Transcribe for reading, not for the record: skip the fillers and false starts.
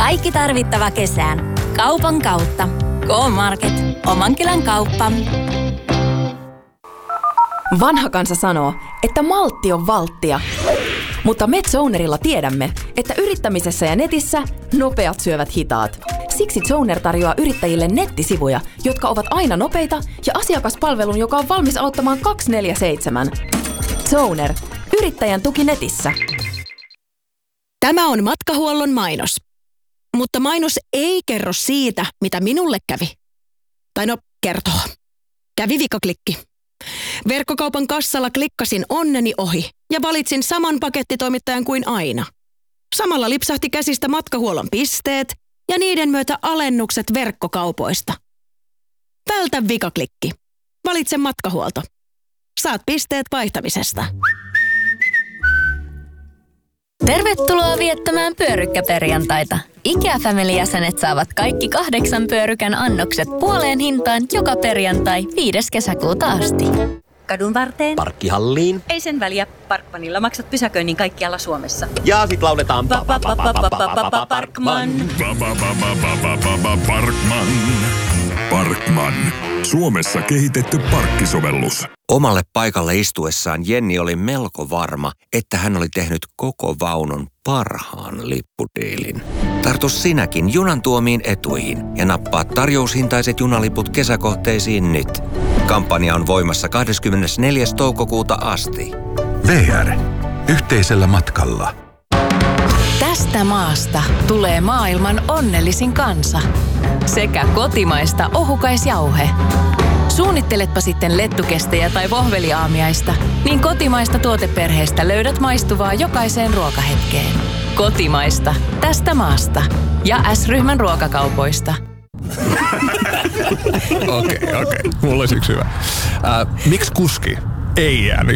Kaikki tarvittava kesään. Kaupan kautta. K-Market. Oman kylän kauppa. Vanha kansa sanoo, että maltti on valttia. Mutta me Zonerilla tiedämme, että yrittämisessä ja netissä nopeat syövät hitaat. Siksi Zoner tarjoaa yrittäjille nettisivuja, jotka ovat aina nopeita ja asiakaspalvelun, joka on valmis auttamaan 24/7. Zoner. Yrittäjän tuki netissä. Tämä on Matkahuollon mainos. Mutta mainos ei kerro siitä, mitä minulle kävi. Tai no, kertoo. Kävi vikaklikki. Verkkokaupan kassalla klikkasin onneni ohi ja valitsin saman pakettitoimittajan kuin aina. Samalla lipsahti käsistä Matkahuollon pisteet ja niiden myötä alennukset verkkokaupoista. Vältä vikaklikki. Valitse Matkahuolto. Saat pisteet vaihtamisesta. Tervetuloa viettämään pyörykkäperjantaita. IKEA-family-jäsenet saavat kaikki 8 pyörykän annokset puoleen hintaan joka perjantai 5. kesäkuuta asti. Kadun varteen. Parkkihalliin. Ei sen väliä. Parkmanilla maksat pysäköinnin kaikkialla Suomessa. Ja sit lauletaan Parkman. Parkman. Suomessa kehitetty parkkisovellus. Omalle paikalle istuessaan Jenni oli melko varma, että hän oli tehnyt koko vaunun parhaan lippudiilin. Tartu sinäkin junan tuomiin etuihin ja nappaa tarjoushintaiset junaliput kesäkohteisiin nyt. Kampanja on voimassa 24. toukokuuta asti. VR. Yhteisellä matkalla. Tästä maasta tulee maailman onnellisin kansa. Sekä kotimaista ohukaisjauhe. Suunnitteletpa sitten lettukestejä tai vohveliaamiaista, niin kotimaista tuoteperheestä löydät maistuvaa jokaiseen ruokahetkeen. Kotimaista. Tästä maasta. Ja S-ryhmän ruokakaupoista. Okei. Mulla olisi yksi hyvä. Miksi kuski ei jäänyt